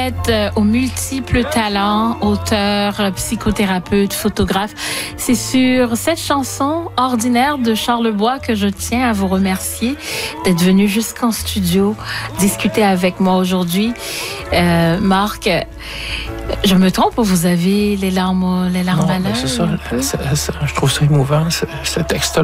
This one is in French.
poète aux multiples talents, auteur, psychothérapeute, photographe. C'est sur cette chanson ordinaire de Charlebois que je tiens à vous remercier d'être venu jusqu'en studio discuter avec moi aujourd'hui. Marc, je me trompe ou vous avez les larmes à l'œil? C'est ça. Je trouve ça émouvant, ce texte-là.